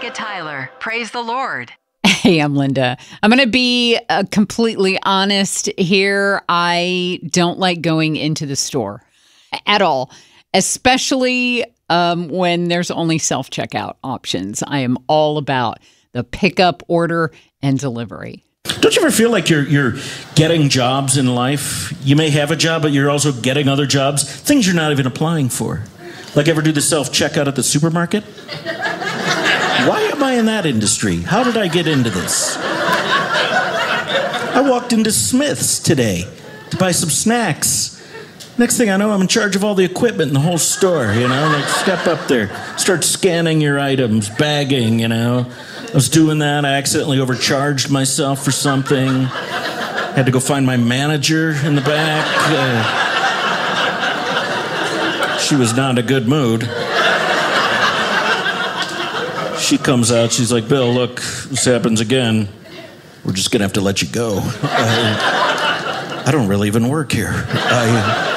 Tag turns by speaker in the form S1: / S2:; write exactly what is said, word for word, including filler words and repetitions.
S1: Jessica Tyler. Praise the Lord.
S2: Hey, I'm Linda. I'm going to be uh, completely honest here. I don't like going into the store at all, especially um, when there's only self-checkout options. I am all about the pickup, order, and delivery.
S3: Don't you ever feel like you're you're getting jobs in life? You may have a job, but you're also getting other jobs, things you're not even applying for. Like ever do the self-checkout at the supermarket? Why am I in that industry? How did I get into this? I walked into Smith's today to buy some snacks. Next thing I know, I'm in charge of all the equipment in the whole store, you know? Like, step up there, start scanning your items, bagging, you know? I was doing that. I accidentally overcharged myself for something. Had to go find my manager in the back. Uh, she was not in a good mood. She comes out. She's like, Bill, look, this happens again. We're just going to have to let you go. Uh, I don't really even work here. I...